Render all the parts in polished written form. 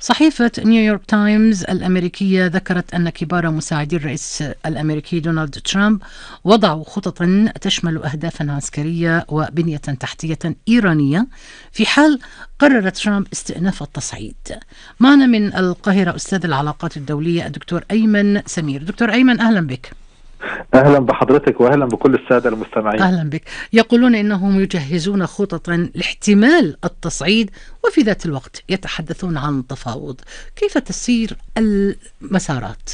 صحيفة نيويورك تايمز الأمريكية ذكرت أن كبار مساعدي الرئيس الأمريكي دونالد ترامب وضعوا خططا تشمل أهدافا عسكرية وبنية تحتية إيرانية في حال قرر ترامب استئناف التصعيد. معنا من القاهرة أستاذ العلاقات الدولية الدكتور أيمن سمير. دكتور أيمن، أهلا بك. أهلا بحضرتك وأهلا بكل السادة المستمعين. أهلا بك. يقولون إنهم يجهزون خططا لاحتمال التصعيد وفي ذات الوقت يتحدثون عن تفاوض. كيف تسير المسارات؟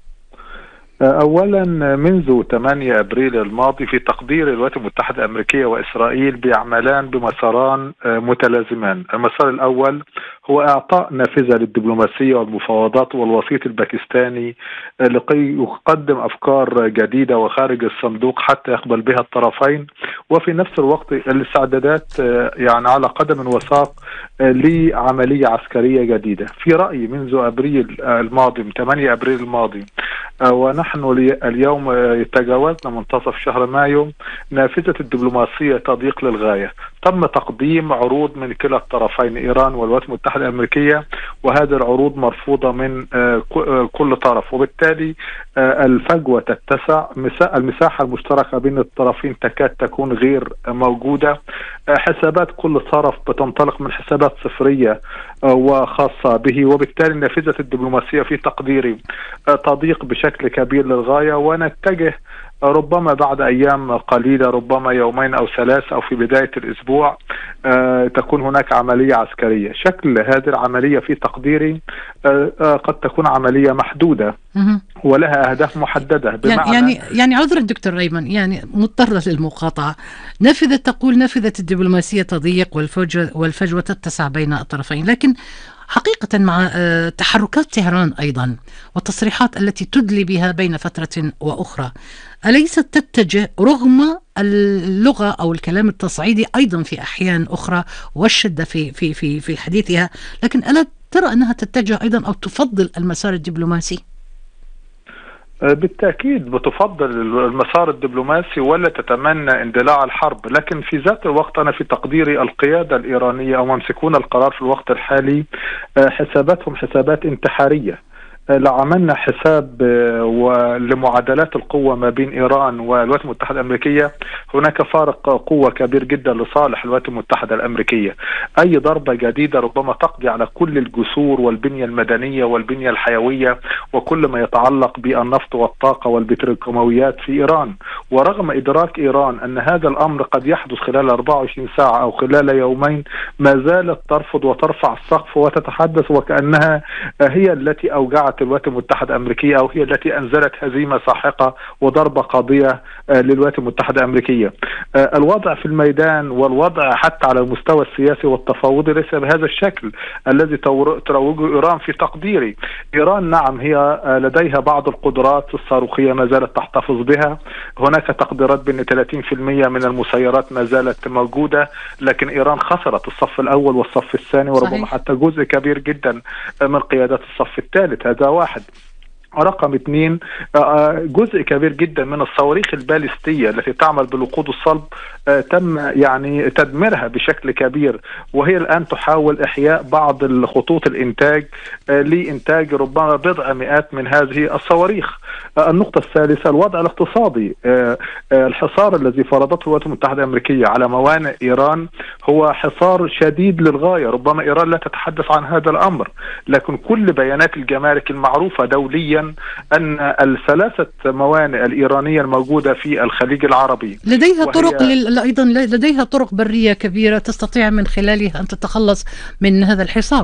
أولا، منذ 8 أبريل الماضي في تقدير الولايات المتحدة الأمريكية وإسرائيل بيعملان بمساران متلازمان. المسار الأول هو إعطاء نافذة للدبلوماسية والمفاوضات والوسيط الباكستاني لكي يقدم أفكار جديدة وخارج الصندوق حتى يقبل بها الطرفين، وفي نفس الوقت الاستعدادات يعني على قدم وساق لعملية عسكرية جديدة. في رأيي منذ أبريل الماضي، من 8 أبريل الماضي ونحن اليوم تجاوزنا منتصف شهر مايو، نافذة الدبلوماسية تضيق للغاية. تم تقديم عروض من كلا الطرفين، إيران والولايات المتحدة الأمريكية، وهذه العروض مرفوضة من كل طرف، وبالتالي الفجوة تتسع. المساحة المشتركة بين الطرفين تكاد تكون غير موجودة. حسابات كل طرف بتنطلق من حسابات صفرية وخاصة به، وبالتالي نافذة الدبلوماسية في تقديري تضيق بشكل كبير للغاية، ونتجه ربما بعد أيام قليلة، ربما يومين أو 3 أو في بداية الأسبوع تكون هناك عملية عسكرية. شكل هذه العملية في تقديري قد تكون عملية محدودة ولها أهداف محددة. بمعنى يعني عذرا دكتور أيمن، يعني مضطرة للمقاطعة. تقول نافذة الدبلوماسية تضيق والفجوة تتسع بين الطرفين، لكن حقيقة مع تحركات طهران أيضا والتصريحات التي تدلي بها بين فترة وأخرى، أليست تتجه رغم اللغة أو الكلام التصعيدي أيضا في أحيان أخرى والشدة في حديثها، لكن ألا ترى أنها تتجه أيضا أو تفضل المسار الدبلوماسي؟ بالتأكيد بتفضل المسار الدبلوماسي ولا تتمنى اندلاع الحرب، لكن في ذات الوقت أنا في تقديري القيادة الإيرانية أو ممسكون القرار في الوقت الحالي حساباتهم حسابات انتحارية. لعملنا حساب لمعادلات القوة ما بين إيران والولايات المتحدة الأمريكية، هناك فارق قوة كبير جدا لصالح الولايات المتحدة الأمريكية. أي ضربة جديدة ربما تقضي على كل الجسور والبنية المدنية والبنية الحيوية وكل ما يتعلق بالنفط والطاقة والبتروكيماويات في إيران. ورغم إدراك إيران أن هذا الأمر قد يحدث خلال 24 ساعة أو خلال يومين، ما زالت ترفض وترفع السقف وتتحدث وكأنها هي التي أوجعت الولايات المتحدة الأمريكية أو هي التي أنزلت هزيمة ساحقة وضربة قاضية للولايات المتحدة الأمريكية. الوضع في الميدان والوضع حتى على المستوى السياسي والتفاوضي ليس بهذا الشكل الذي تروجه إيران في تقديري. إيران نعم هي لديها بعض القدرات الصاروخية ما زالت تحتفظ بها، هناك تقديرات بأن 30% من المسيرات ما زالت موجودة، لكن إيران خسرت الصف الأول والصف الثاني وربما حتى جزء كبير جدا من قيادات الصف الثالث. هذا واحد. رقم 2، جزء كبير جدا من الصواريخ البالستية التي تعمل بالوقود الصلب تم يعني تدميرها بشكل كبير، وهي الآن تحاول إحياء بعض الخطوط الإنتاج لإنتاج ربما بضع مئات من هذه الصواريخ. النقطة الثالثة، الوضع الاقتصادي. الحصار الذي فرضته الولايات المتحدة الأمريكية على موانئ إيران هو حصار شديد للغاية. ربما إيران لا تتحدث عن هذا الأمر، لكن كل بيانات الجمارك المعروفة دوليا أن الثلاثة موانئ الإيرانية الموجودة في الخليج العربي لديها طرق أيضا لديها طرق برية كبيرة تستطيع من خلالها أن تتخلص من هذا الحصار.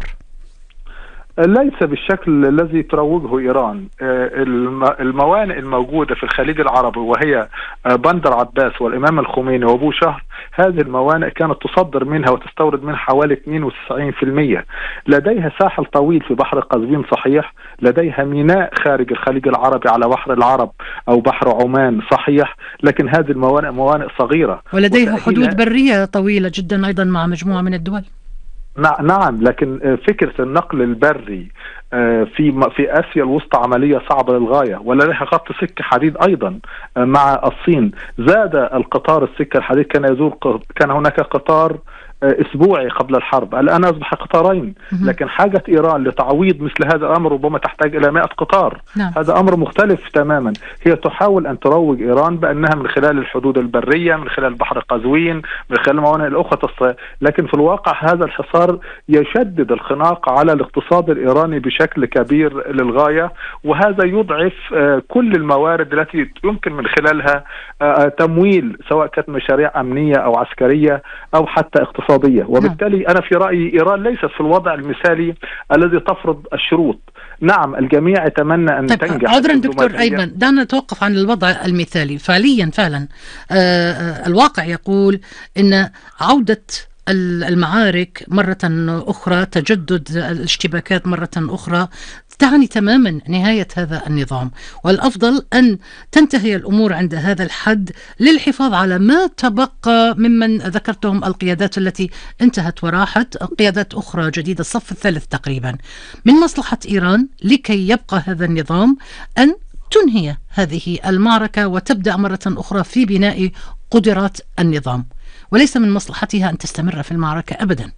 ليس بالشكل الذي تروجه إيران. الموانئ الموجودة في الخليج العربي وهي بندر عباس والإمام الخميني وأبو شهر، هذه الموانئ كانت تصدر منها وتستورد منها حوالي 92%. لديها ساحل طويل في بحر قزوين صحيح، لديها ميناء خارج الخليج العربي على بحر العرب أو بحر عمان صحيح، لكن هذه الموانئ موانئ صغيرة، ولديها حدود برية طويلة جدا أيضا مع مجموعة من الدول. نعم، لكن فكرة النقل البري في آسيا الوسطى عملية صعبة للغاية، ولديها خط سكة حديد أيضا مع الصين. زاد القطار السكة الحديد، كان هناك قطار أسبوعي قبل الحرب، الآن أصبح قطارين. لكن حاجة إيران لتعويض مثل هذا الأمر ربما تحتاج إلى 100 قطار. نعم. هذا أمر مختلف تماما. هي تحاول أن تروج إيران بأنها من خلال الحدود البرية، من خلال بحر قزوين، من خلال الموانئ الأخرى لكن في الواقع هذا الحصار يشدد الخناق على الاقتصاد الإيراني بشكل كبير للغاية، وهذا يضعف كل الموارد التي يمكن من خلالها تمويل سواء كانت مشاريع أمنية أو عسكرية أو حتى اقتصادية. وبالتالي أنا في رأيي إيران ليست في الوضع المثالي الذي تفرض الشروط. نعم الجميع يتمنى أن تنجح. عذرا دكتور أيمن، دعنا نتوقف عن الوضع المثالي. فعليا فعلا الواقع يقول أن عودة المعارك مرة أخرى، تجدد الاشتباكات مرة أخرى، تعني تماما نهاية هذا النظام، والأفضل أن تنتهي الأمور عند هذا الحد للحفاظ على ما تبقى ممن ذكرتهم القيادات التي انتهت وراحت، قيادات أخرى جديدة الصف الثالث تقريبا. من مصلحة إيران لكي يبقى هذا النظام أن تنهي هذه المعركة وتبدأ مرة أخرى في بناء قدرات النظام، وليس من مصلحتها أن تستمر في المعركة أبدا.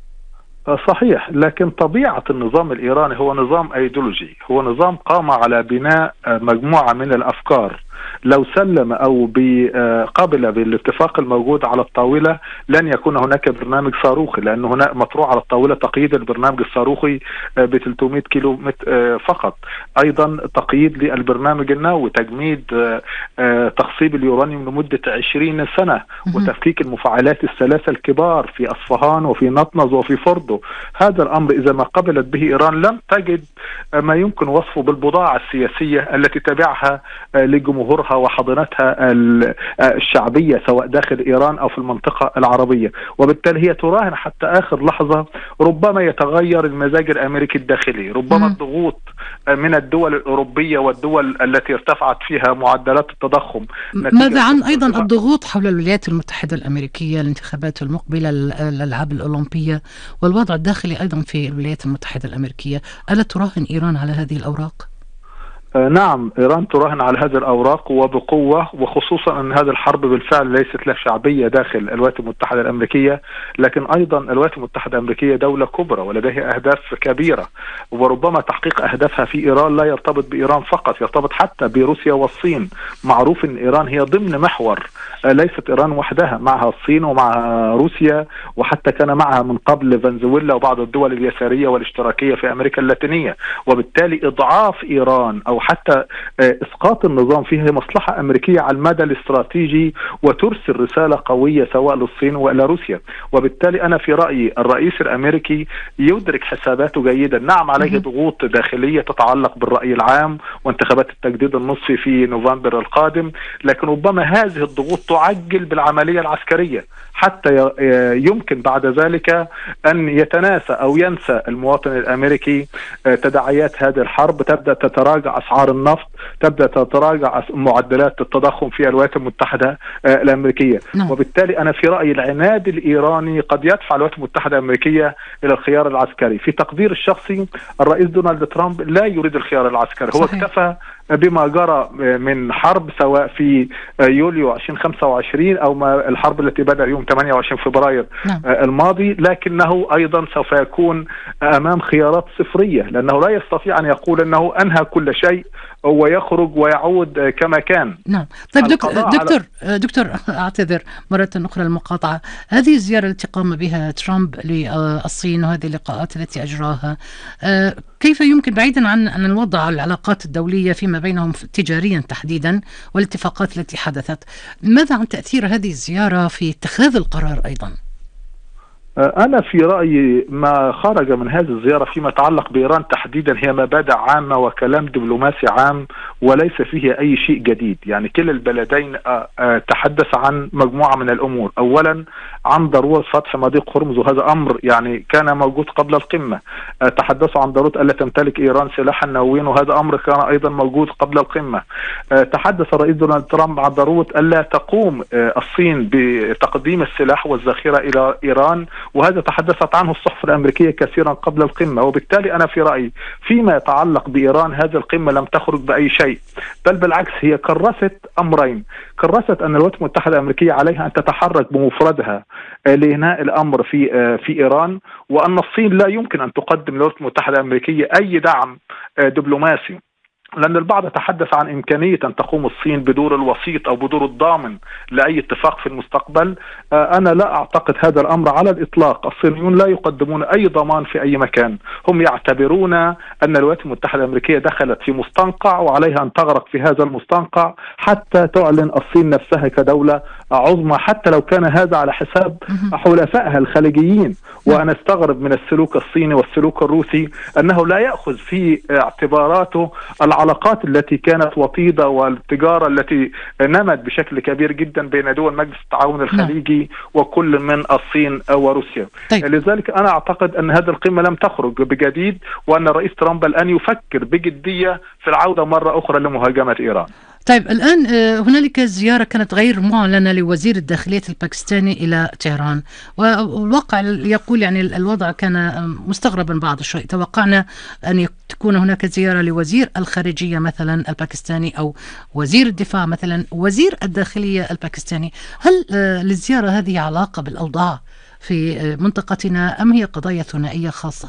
صحيح، لكن طبيعة النظام الإيراني هو نظام أيديولوجي، هو نظام قام على بناء مجموعة من الأفكار. لو سلم أو قبل بالاتفاق الموجود على الطاولة لن يكون هناك برنامج صاروخي، لأن هناك مطروح على الطاولة تقييد البرنامج الصاروخي ب 300 كيلو متر فقط. أيضا تقييد للبرنامج النووي، تجميد تخصيب اليورانيوم لمدة 20 سنة، وتفكيك المفاعلات الثلاثة الكبار في أصفهان وفي نطنز وفي فردو. هذا الأمر إذا ما قبلت به إيران لم تجد ما يمكن وصفه بالبضاعة السياسية التي تبعها لجمهورها وحاضنتها الشعبية سواء داخل إيران أو في المنطقة العربية. وبالتالي هي تراهن حتى آخر لحظة ربما يتغير المزاج الأمريكي الداخلي، ربما الضغوط من الدول الأوروبية والدول التي ارتفعت فيها معدلات التضخم. ماذا عن أيضا الضغوط حول الولايات المتحدة الأمريكية، الانتخابات المقبلة، الألعاب الأولمبية، والوضع الداخلي أيضا في الولايات المتحدة الأمريكية؟ ألا تراهن إيران على هذه الأوراق؟ نعم، إيران تراهن على هذه الأوراق وبقوة، وخصوصا أن هذه الحرب بالفعل ليست لها شعبية داخل الولايات المتحدة الأمريكية، لكن أيضا الولايات المتحدة الأمريكية دولة كبرى ولديها أهداف كبيرة، وربما تحقيق أهدافها في إيران لا يرتبط بإيران فقط، يرتبط حتى بروسيا والصين. معروف أن إيران هي ضمن محور، ليست إيران وحدها، معها الصين ومع روسيا، وحتى كان معها من قبل فنزويلا وبعض الدول اليسارية والاشتراكية في أمريكا اللاتينية. وبالتالي إضعاف إيران أو حتى إسقاط النظام فيه مصلحة أمريكية على المدى الاستراتيجي، وترسل رسالة قوية سواء للصين وإلى روسيا. وبالتالي أنا في رأيي الرئيس الأمريكي يدرك حساباته جيدا. نعم عليه ضغوط داخلية تتعلق بالرأي العام وانتخابات التجديد النصفي في نوفمبر القادم، لكن ربما هذه الضغوط تعجل بالعملية العسكرية حتى يمكن بعد ذلك أن يتناسى أو ينسى المواطن الأمريكي تداعيات هذه الحرب. تبدأ تتراجع أسعار النفط، تبدأ تتراجع معدلات التضخم في الولايات المتحدة الأمريكية. وبالتالي أنا في رأيي العناد الإيراني قد يدفع الولايات المتحدة الأمريكية إلى الخيار العسكري. في تقدير الشخصي الرئيس دونالد ترامب لا يريد الخيار العسكري، هو اكتفى بما جرى من حرب سواء في يوليو 2025 أو ما الحرب التي بدأ يوم 28 فبراير الماضي، لكنه أيضا سوف يكون أمام خيارات صفرية، لأنه لا يستطيع أن يقول أنه أنهى كل شيء ويخرج ويعود كما كان. نعم. طيب دكتور أعتذر مرة أخرى المقاطعة. هذه الزيارة التي قام بها ترامب للصين وهذه اللقاءات التي أجراها، كيف يمكن بعيدا عن الوضع العلاقات الدولية فيما بينهم تجاريا تحديدا والاتفاقات التي حدثت، ماذا عن تأثير هذه الزيارة في اتخاذ القرار أيضا؟ أنا في رأيي ما خرج من هذه الزيارة فيما يتعلق بإيران تحديدا هي مبادئ عامة وكلام دبلوماسي عام وليس فيه أي شيء جديد. يعني كلا البلدين تحدث عن مجموعة من الأمور. أولا عن ضرورة فتح مضيق هرمز، وهذا أمر يعني كان موجود قبل القمة. تحدثوا عن ضرورة ألا تمتلك إيران سلاحا نوويا، وهذا أمر كان أيضا موجود قبل القمة. تحدث الرئيس دونالد ترامب عن ضرورة ألا تقوم الصين بتقديم السلاح والذخيرة إلى إيران، وهذا تحدثت عنه الصحف الأمريكية كثيرا قبل القمة. وبالتالي أنا في رأيي فيما يتعلق بإيران هذه القمة لم تخرج بأي شيء، بل بالعكس هي كرست أمرين. كرست أن الولايات المتحدة الأمريكية عليها أن تتحرك بمفردها لإنهاء الأمر في إيران، وأن الصين لا يمكن أن تقدم للولايات المتحدة الأمريكية أي دعم دبلوماسي، لأن البعض يتحدث عن إمكانية أن تقوم الصين بدور الوسيط أو بدور الضامن لأي اتفاق في المستقبل. أنا لا أعتقد هذا الأمر على الإطلاق. الصينيون لا يقدمون أي ضمان في أي مكان، هم يعتبرون أن الولايات المتحدة الأمريكية دخلت في مستنقع وعليها أن تغرق في هذا المستنقع حتى تعلن الصين نفسها كدولة عظمى، حتى لو كان هذا على حساب حلفائها الخليجيين. وأنا استغرب من السلوك الصيني والسلوك الروسي أنه لا يأخذ في اعتباراته العلاقات التي كانت وطيدة والتجارة التي نمت بشكل كبير جدا بين دول مجلس التعاون الخليجي وكل من الصين وروسيا. طيب. لذلك أنا أعتقد أن هذه القمة لم تخرج بجديد، وأن الرئيس ترامب الآن يفكر بجدية في العودة مرة أخرى لمهاجمة إيران. طيب الآن هنالك زيارة كانت غير معلنة لوزير الداخلية الباكستاني إلى طهران، والواقع يقول يعني الوضع كان مستغربا بعض الشيء. توقعنا أن تكون هناك زيارة لوزير الخارجية مثلا الباكستاني، أو وزير الدفاع مثلا، وزير الداخلية الباكستاني. هل للزيارة هذه علاقة بالأوضاع في منطقتنا أم هي قضايا ثنائية خاصة؟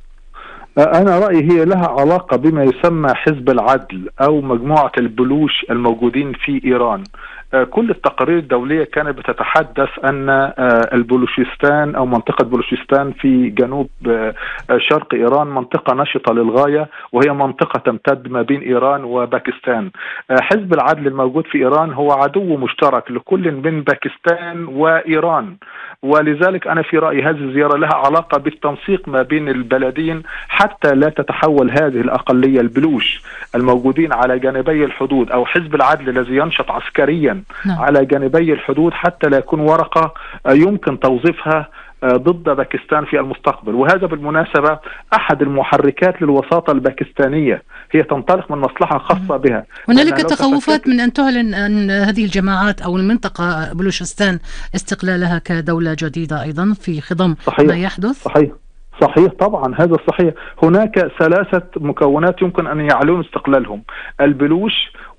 أنا رأيي هي لها علاقة بما يسمى حزب العدل أو مجموعة البلوش الموجودين في إيران. كل التقارير الدولية كانت بتتحدث أن البلوشستان أو منطقة بلوشستان في جنوب شرق إيران منطقة نشطة للغاية، وهي منطقة تمتد ما بين إيران وباكستان. حزب العدل الموجود في إيران هو عدو مشترك لكل من باكستان وإيران، ولذلك أنا في رأيي هذه الزيارة لها علاقة بالتنسيق ما بين البلدين حتى لا تتحول هذه الأقلية البلوش الموجودين على جانبي الحدود أو حزب العدل الذي ينشط عسكريا على جانبي الحدود حتى لا يكون ورقة يمكن توظيفها ضد باكستان في المستقبل. وهذا بالمناسبة أحد المحركات للوساطة الباكستانية، هي تنطلق من مصلحة خاصة بها. هنالك تخوفات من أن تعلن أن هذه الجماعات أو المنطقة بلوشستان استقلالها كدولة جديدة أيضا في خضم ما يحدث. صحيح طبعا، هذا صحيح. هناك 3 مكونات يمكن أن يعلنوا استقلالهم: البلوش،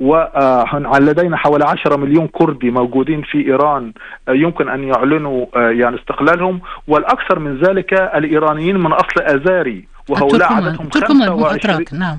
ولدينا حوالي 10 مليون كردي موجودين في إيران يمكن أن يعلنوا يعني استقلالهم، والأكثر من ذلك الإيرانيين من أصل أزاري وهؤلاء عددهم 25. نعم.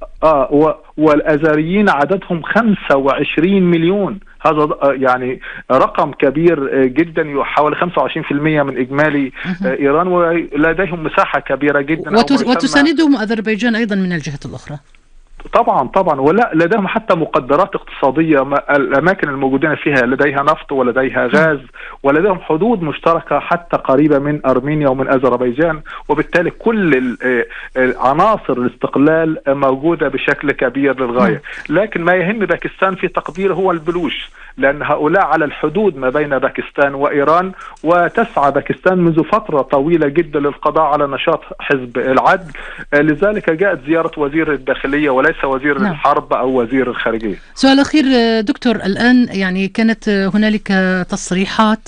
والأزاريين عددهم 25 مليون. هذا يعني رقم كبير جدا، حوالي 25% من إجمالي إيران، ولديهم مساحة كبيرة جدا. وتساندهم أذربيجان أيضا من الجهة الأخرى. طبعا، ولا لديهم حتى مقدرات اقتصادية. الأماكن الموجودين فيها لديها نفط ولديها غاز، ولديهم حدود مشتركة حتى قريبة من أرمينيا ومن أذربيجان، وبالتالي كل عناصر الاستقلال موجودة بشكل كبير للغاية. لكن ما يهم باكستان في تقدير هو البلوش، لأن هؤلاء على الحدود ما بين باكستان وإيران، وتسعى باكستان منذ فترة طويلة جدا للقضاء على نشاط حزب العدل. لذلك جاءت زيارة وزير الداخلية وليس وزير الحرب أو وزير الخارجية. سؤال أخير دكتور، الآن يعني كانت هنالك تصريحات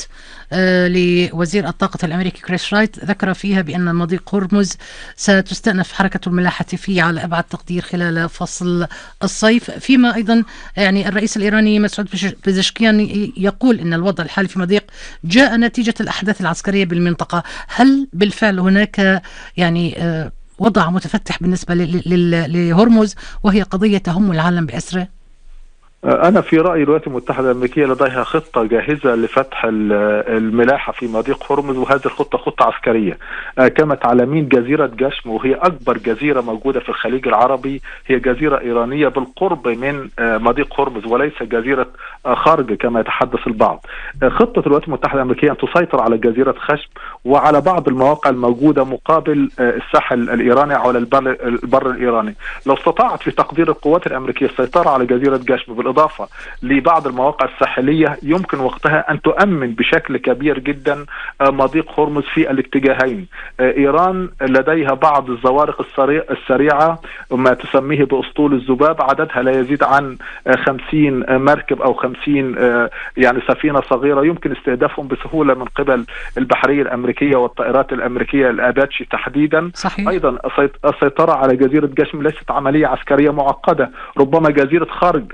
لوزير الطاقة الأمريكي كريس رايت ذكر فيها بأن مضيق هرمز ستستأنف حركة الملاحة فيه على أبعد تقدير خلال فصل الصيف، فيما أيضا يعني الرئيس الإيراني مسعود بزشكيان يقول أن الوضع الحالي في مضيق جاء نتيجة الأحداث العسكرية بالمنطقة. هل بالفعل هناك يعني وضع متفتح بالنسبة لهرمز وهي قضية تهم العالم بأسره؟ أنا في رأيي الولايات المتحدة الأمريكية لديها خطة جاهزة لفتح الملاحة في مضيق هرمز، وهذه الخطة خطة عسكرية. كما تعلمين جزيرة جشم، وهي أكبر جزيرة موجودة في الخليج العربي، هي جزيرة إيرانية بالقرب من مضيق هرمز وليس جزيرة خارج كما يتحدث البعض. خطة الولايات المتحدة الأمريكية أن تسيطر على جزيرة خشم وعلى بعض المواقع الموجودة مقابل الساحل الإيراني أو البر الإيراني. لو استطاعت في تقدير القوات الأمريكية السيطرة على جزيرة جشم بالإضافة لبعض المواقع الساحلية، يمكن وقتها أن تؤمن بشكل كبير جدا مضيق هرمز في الاتجاهين. إيران لديها بعض الزوارق السريعة ما تسميه بأسطول الذباب، عددها لا يزيد عن 50 مركب أو 50 يعني سفينة صغيرة يمكن استهدافهم بسهولة من قبل البحرية الأمريكية والطائرات الأمريكية الأباتشي تحديدا. صحيح. أيضا السيطرة على جزيرة جشم ليست عملية عسكرية معقدة، ربما جزيرة خارج الموجودة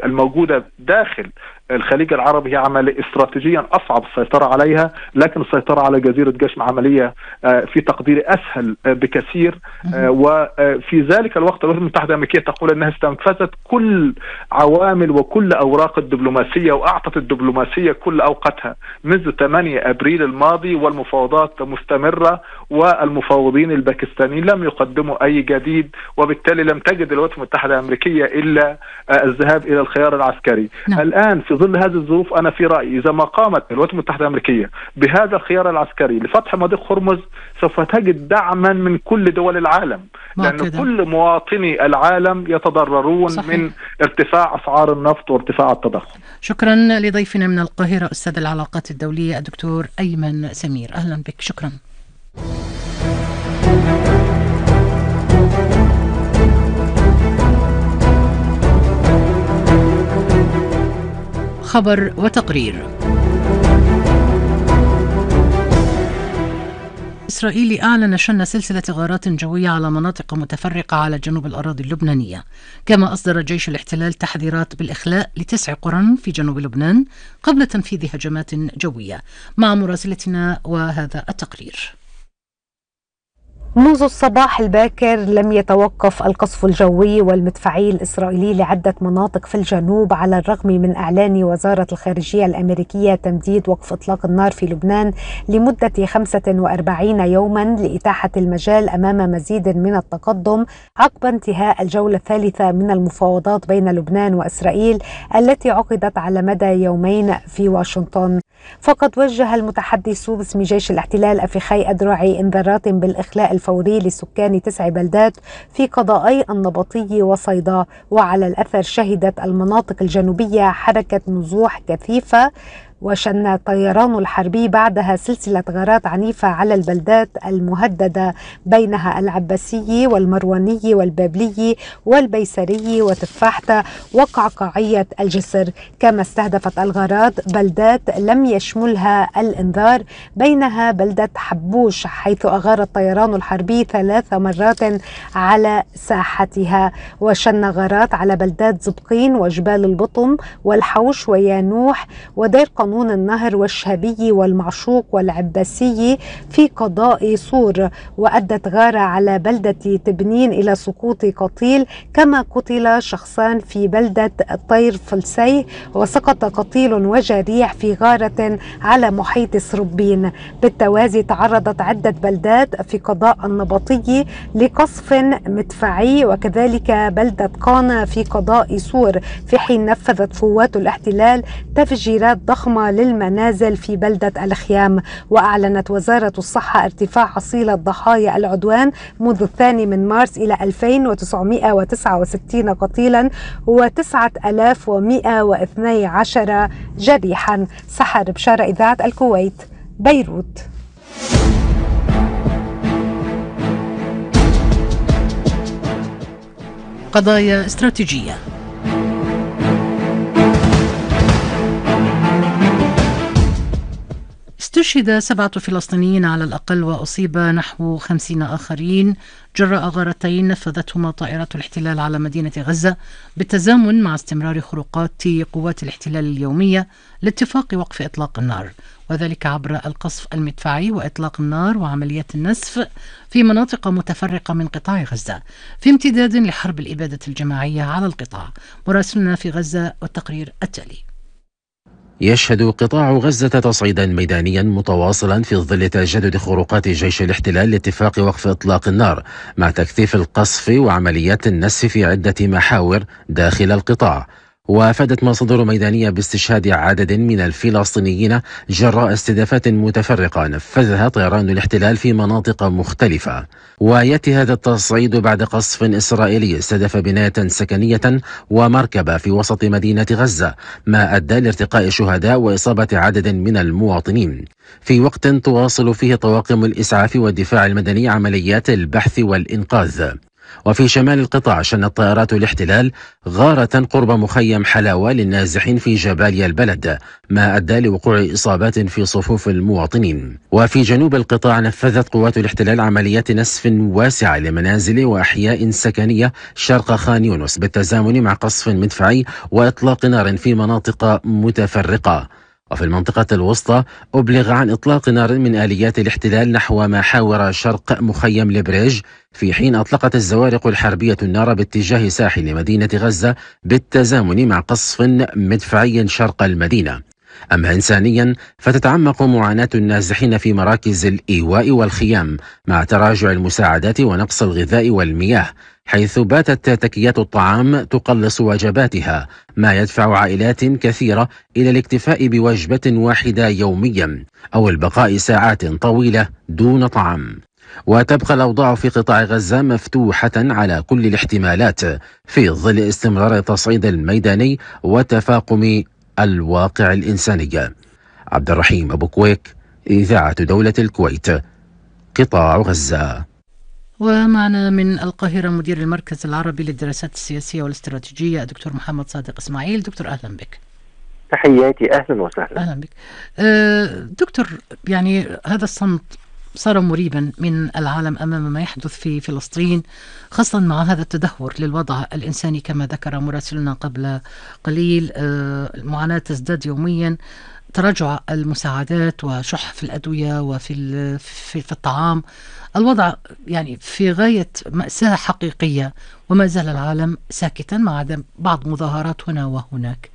موجودة داخل الخليج العربي هي عملية استراتيجيا أصعب السيطرة عليها، لكن السيطرة على جزيرة قشم عملية في تقديري أسهل بكثير. وفي ذلك الوقت الولايات المتحدة الأمريكية تقول أنها استنفذت كل عوامل وكل أوراق الدبلوماسية وأعطت الدبلوماسية كل أوقاتها منذ 8 أبريل الماضي، والمفاوضات مستمرة، والمفاوضين الباكستانيين لم يقدموا أي جديد، وبالتالي لم تجد الولايات المتحدة الأمريكية إلا الذهاب إلى الخيار العسكري. الآن في ظل هذه الظروف أنا في رأيي إذا ما قامت الولايات المتحدة الأمريكية بهذا الخيار العسكري لفتح مضيق هرمز سوف تجد دعما من كل دول العالم، لأن كل مواطني العالم يتضررون من ارتفاع أسعار النفط وارتفاع التضخم. شكرا لضيفنا من القاهرة أستاذ العلاقات الدولية الدكتور أيمن سمير، أهلا بك. شكرا. خبر وتقرير. إسرائيل أعلن شن سلسلة غارات جوية على مناطق متفرقة على جنوب الأراضي اللبنانية، كما أصدر جيش الاحتلال تحذيرات بالإخلاء ل9 قرى في جنوب لبنان قبل تنفيذ هجمات جوية. مع مراسلتنا وهذا التقرير. منذ الصباح الباكر لم يتوقف القصف الجوي والمدفعي الإسرائيلي لعدة مناطق في الجنوب، على الرغم من إعلان وزارة الخارجية الأمريكية تمديد وقف إطلاق النار في لبنان لمدة 45 يوما لإتاحة المجال أمام مزيد من التقدم عقب انتهاء الجولة الثالثة من المفاوضات بين لبنان وإسرائيل التي عقدت على مدى يومين في واشنطن. فقد وجه المتحدث باسم جيش الاحتلال أفيخاي أدرعي انذارات بالإخلاء الفوري لسكان 9 بلدات في قضائي النبطي وصيدا، وعلى الأثر شهدت المناطق الجنوبية حركة نزوح كثيفة، وشن الطيران الحربي بعدها سلسلة غارات عنيفة على البلدات المهددة بينها العباسي والمرواني والبابلي والبيسري وتفاحتة وقعقاعية الجسر. كما استهدفت الغارات بلدات لم يشملها الإنذار، بينها بلدة حبوش حيث أغار الطيران الحربي 3 مرات على ساحتها، وشن غارات على بلدات زبقين وجبال البطم والحوش ويانوح ودير قانون النهر والشهبي والمعشوق والعباسي في قضاء صور، وأدت غارة على بلدة تبنين إلى سقوط قتيل، كما قتل شخصان في بلدة طير فلسي، وسقط قتيل وجريح في غارة على محيط سربين. بالتوازي تعرضت عدة بلدات في قضاء النبطي لقصف مدفعي، وكذلك بلدة قانا في قضاء صور، في حين نفذت قوات الاحتلال تفجيرات ضخمة للمنازل في بلدة الخيام. وأعلنت وزارة الصحة ارتفاع حصيلة ضحايا العدوان منذ 2 مارس إلى 2969 قتيلا و9112 جريحا. سحر بشارة، إذاعة الكويت، بيروت. قضايا استراتيجية. استشهد 7 فلسطينيين على الأقل وأصيب نحو 50 آخرين جراء غارتين نفذتهما طائرات الاحتلال على مدينة غزة، بالتزامن مع استمرار خروقات قوات الاحتلال اليومية لاتفاق وقف إطلاق النار، وذلك عبر القصف المدفعي وإطلاق النار وعمليات النسف في مناطق متفرقة من قطاع غزة، في امتداد لحرب الإبادة الجماعية على القطاع. مراسلنا في غزة والتقرير التالي. يشهد قطاع غزة تصعيدا ميدانيا متواصلا في ظل تجدد خروقات جيش الاحتلال لاتفاق وقف إطلاق النار، مع تكثيف القصف وعمليات النسف في عدة محاور داخل القطاع. وافادت مصادر ميدانية باستشهاد عدد من الفلسطينيين جراء استهدافات متفرقة نفذها طيران الاحتلال في مناطق مختلفة. ويأتي هذا التصعيد بعد قصف إسرائيلي استهدف بناية سكنية ومركبة في وسط مدينة غزة، ما أدى لارتقاء شهداء وإصابة عدد من المواطنين، في وقت تواصل فيه طواقم الإسعاف والدفاع المدني عمليات البحث والإنقاذ. وفي شمال القطاع شنت طائرات الاحتلال غارة قرب مخيم حلاوة للنازحين في جباليا البلد، ما أدى لوقوع إصابات في صفوف المواطنين. وفي جنوب القطاع نفذت قوات الاحتلال عمليات نسف واسعة لمنازل وأحياء سكنية شرق خان يونس بالتزامن مع قصف مدفعي وإطلاق نار في مناطق متفرقة. وفي المنطقة الوسطى أبلغ عن إطلاق نار من آليات الاحتلال نحو محاور شرق مخيم البريج، في حين أطلقت الزوارق الحربية النار باتجاه ساحل مدينة غزة بالتزامن مع قصف مدفعي شرق المدينة. أما إنسانيا فتتعمق معاناة النازحين في مراكز الإيواء والخيام مع تراجع المساعدات ونقص الغذاء والمياه، حيث باتت تكيات الطعام تقلص وجباتها، ما يدفع عائلات كثيرة إلى الاكتفاء بوجبة واحدة يوميا أو البقاء ساعات طويلة دون طعام. وتبقى الأوضاع في قطاع غزة مفتوحة على كل الاحتمالات في ظل استمرار التصعيد الميداني وتفاقم الواقع الإنساني. عبد الرحيم أبو كويك، إذاعة دولة الكويت، قطاع غزة. ومعنا من القاهرة مدير المركز العربي للدراسات السياسية والاستراتيجية دكتور محمد صادق إسماعيل. دكتور أهلا بك. تحياتي، أهلا وسهلا. أهلا بك. دكتور، يعني هذا الصمت صار مريبا من العالم أمام ما يحدث في فلسطين، خاصة مع هذا التدهور للوضع الإنساني كما ذكر مراسلنا قبل قليل. المعاناة تزداد يوميا، تراجع المساعدات وشح في الأدوية وفي في الطعام. الوضع يعني في غاية مأساة حقيقية، وما زال العالم ساكتا ما عدا بعض مظاهرات هنا وهناك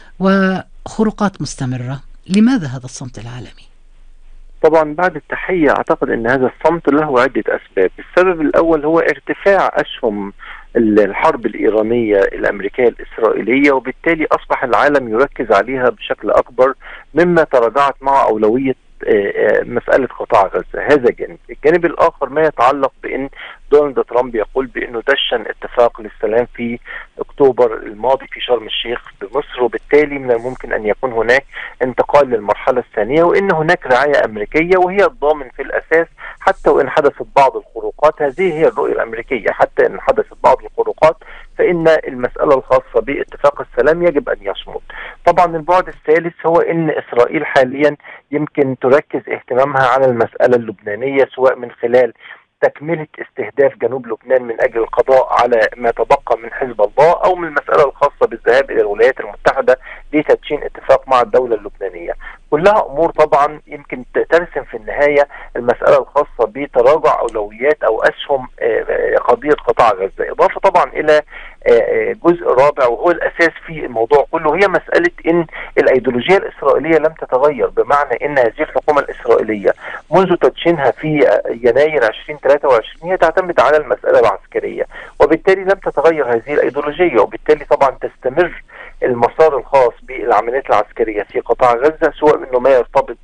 وخروقات مستمرة. لماذا هذا الصمت العالمي؟ طبعا بعد التحية أعتقد أن هذا الصمت له عدة أسباب. السبب الأول هو ارتفاع أسهم الحرب الإيرانية الأمريكية الإسرائيلية، وبالتالي أصبح العالم يركز عليها بشكل أكبر مما تراجعت مع أولوية مسألة قطاع غزة. هذا جانب. الجانب الآخر ما يتعلق بأن دونالد ترامب يقول بأنه دشن اتفاق للسلام في أكتوبر الماضي في شرم الشيخ بمصر، وبالتالي من الممكن أن يكون هناك انتقال للمرحلة الثانية، وأن هناك رعاية أمريكية وهي الضامن في الأساس حتى وإن حدثت بعض الخروقات. هذه هي الرؤية الأمريكية، حتى إن حدثت بعض الخروقات فإن المسألة الخاصة باتفاق السلام يجب أن يصمد. طبعا البعد الثالث هو أن إسرائيل حاليا يمكن تركز اهتمامها على المسألة اللبنانية، سواء من خلال تكملة استهداف جنوب لبنان من أجل القضاء على ما تبقى من حزب الله، أو من المسألة الخاصة بالذهاب إلى الولايات المتحدة لتدشين اتفاق مع الدولة اللبنانية. كلها أمور طبعا يمكن ترسم في النهاية المسألة الخاصة بتراجع أولويات أو أسهم قضية قطاع غزة، إضافة طبعا إلى جزء رابع وهو الأساس في الموضوع كله، هي مسألة إن الأيديولوجية الإسرائيلية لم تتغير، بمعنى إن هذه الحكومة الإسرائيلية منذ تدشينها في يناير 2023 هي تعتمد على المسألة العسكرية، وبالتالي لم تتغير هذه الأيديولوجية، وبالتالي طبعا تستمر المسار الخاص بالعمليات العسكرية في قطاع غزة، سواء منه ما يرتبط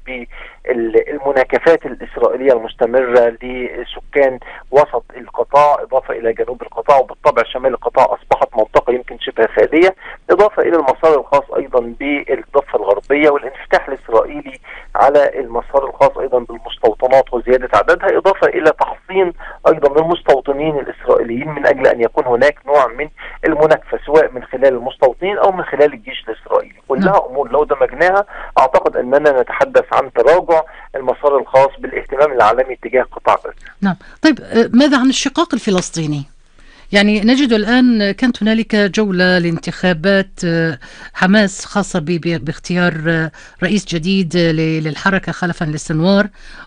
بالمناكفات الإسرائيلية المستمرة لسكان وسط القطاع إضافة إلى جنوب القطاع، وبالطبع شمال القطاع أصبحت منطقة يمكن شبه خالية، إضافة إلى المسار الخاص أيضا بالضفة الغربية والانفتاح الإسرائيلي على المسار الخاص أيضا بالمستوطنات وزيادة عددها، إضافة إلى تحصين أيضا المستوطنين الإسرائيليين من أجل أن يكون هناك نوع من المناكفة سواء من خلال المستوطنين أو من خلال الجيش الإسرائيلي. كلها أمور لو دمجناها أعتقد أننا نتحدث عن تراجع المسار الخاص بالاهتمام العالمي تجاه قطاع غزة. نعم. طيب ماذا عن الشقاق الفلسطيني؟ يعني نجد الآن كانت هنالك جولة لانتخابات حماس خاصة باختيار رئيس جديد للحركة خلفا للسنوار،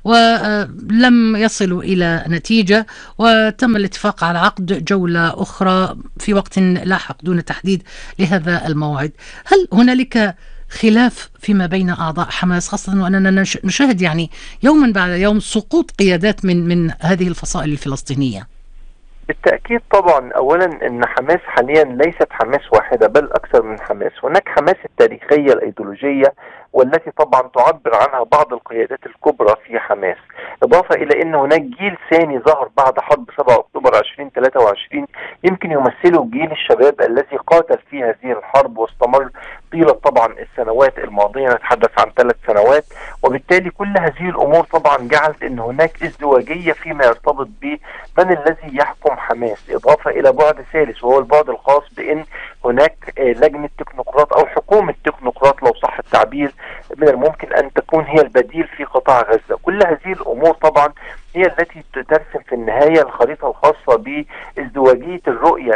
ولم يصلوا إلى نتيجة، وتم الاتفاق على عقد جولة أخرى في وقت لاحق دون تحديد لهذا الموعد. هل هنالك خلاف فيما بين أعضاء حماس، خاصة وأننا نشاهد يعني يوما بعد يوم سقوط قيادات من هذه الفصائل الفلسطينية؟ بالتأكيد طبعا. أولا أن حماس حاليا ليست حماس واحدة بل أكثر من حماس. هناك حماس التاريخية الأيديولوجية والتي طبعا تعبر عنها بعض القيادات الكبرى في حماس، إضافة إلى أن هناك جيل ثاني ظهر بعد حرب 7 أكتوبر 2023 يمكن يمثله جيل الشباب الذي قاتل في هذه الحرب واستمر طيلة طبعا السنوات الماضية، نتحدث عن 3 سنوات، وبالتالي كل هذه الأمور طبعا جعلت أن هناك ازدواجية فيما يرتبط بمن الذي يحكم حماس، إضافة إلى بعد ثالث وهو البعد الخاص بأن هناك لجنة تكنوقراط أو حكومة تكنوقراط لو صح التعبير من الممكن أن تكون هي البديل في قطاع غزة. كل هذه الأمور طبعا هي التي ترسم في النهاية الخريطة الخاصة بازدواجية الرؤية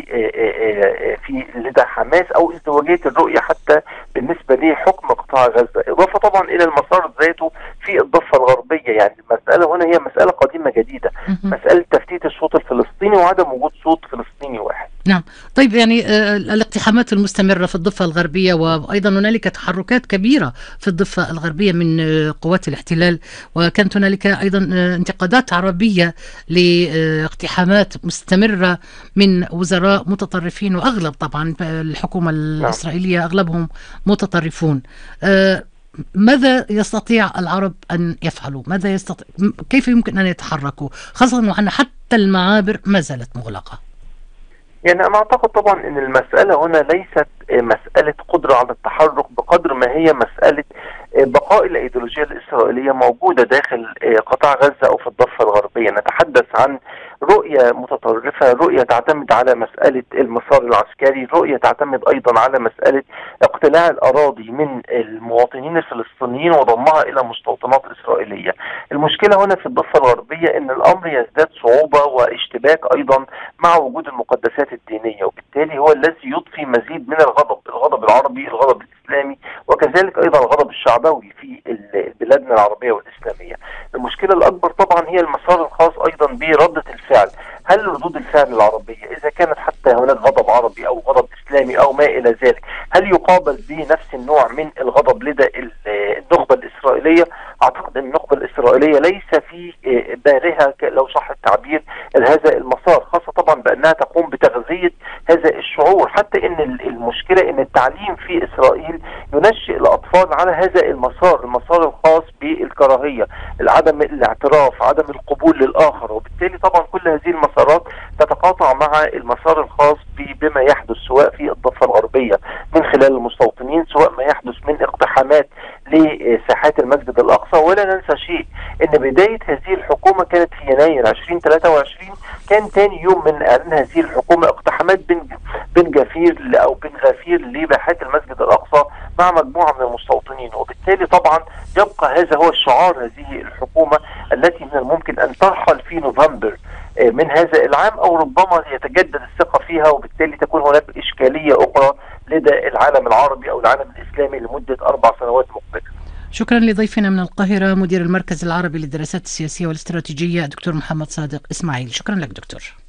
في لدى حماس، أو ازدواجية الرؤية حتى بالنسبة لحكم قطاع غزة، إضافة طبعا إلى المسار ذاته في الضفة الغربية. يعني المسألة هنا هي مسألة قديمة جديدة، مسألة تفتيت الصوت الفلسطيني وعدم وجود صوت فلسطيني واحد. نعم. طيب يعني الاقتحامات المستمرة في الضفة الغربية، وأيضا هنالك تحركات كبيرة في الضفة الغربية من قوات الاحتلال، وكانت هنالك أيضا انتقادات عربية لاقتحامات مستمرة من وزراء متطرفين، وأغلب طبعا الحكومة الإسرائيلية أغلبهم متطرفون. ماذا يستطيع العرب أن يفعلوا؟ كيف يمكن أن يتحركوا، خاصة وأن حتى المعابر ما زالت مغلقة؟ يعني أنا أعتقد طبعا أن المسألة هنا ليست مسألة قدرة على التحرك بقدر ما هي مسألة بقاء الأيديولوجية الإسرائيلية موجودة داخل قطاع غزة أو في الضفة الغربية. نتحدث عن رؤية متطرفة، رؤية تعتمد على مسألة المسار العسكري، رؤية تعتمد أيضا على مسألة اقتلاع الأراضي من المواطنين الفلسطينيين وضمها إلى مستوطنات إسرائيلية. المشكلة هنا في الضفة الغربية أن الأمر يزداد صعوبة واشتباك أيضا مع وجود المقدسات الدينية، وبالتالي هو الذي يضفي مزيد من الغضب العربي، الغضب الإسلامي، وكذلك أيضا الغضب الشعبوي في بلادنا العربية والإسلامية. المشكلة الأكبر طبعا هي المسار الخاص أيضا بردة الفعل. هل ردود الفعل العربية إذا كانت حتى هناك غضب عربي أو غضب إسلامي أو ما إلى ذلك، هل يقابل بنفس النوع من الغضب لدى النخبة الإسرائيلية؟ أعتقد أن النخبة الإسرائيلية ليس في بالها لو صح التعبير هذا المسار، خاصة طبعا بأنها تقوم بتغذية هذا الشعور. حتى أن المشكلة أن التعليم في إسرائيل ينشئ الأطفال على هذا المسار الخاص بالكراهية، عدم الاعتراف، عدم القبول للآخر، وبالتالي طبعا كل هذه المسارات تتقاطع مع المسار الخاص بما يحدث سواء في الضفة الغربية من خلال المستوطنين، سواء ما يحدث من اقتحامات لساحات المسجد الأقصى. ولا ننسى شيء أن بداية هذه الحكومة كانت في يناير 2023، كان ثاني يوم من إعلان هذه الحكومة اقتحامات بن غفير لباحات المسجد الأقصى مع مجموعة من المستوطنين. وبالتالي طبعا يبقى هذا هو الشعار هذه الحكومة التي من الممكن أن ترحل في نوفمبر من هذا العام، أو ربما يتجدد الثقة فيها، وبالتالي تكون هناك إشكالية أخرى لدى العالم العربي أو العالم الإسلامي لمدة 4 سنوات مقبلة. شكرا لضيفنا من القاهرة مدير المركز العربي للدراسات السياسية والاستراتيجية دكتور محمد صادق إسماعيل. شكرا لك دكتور.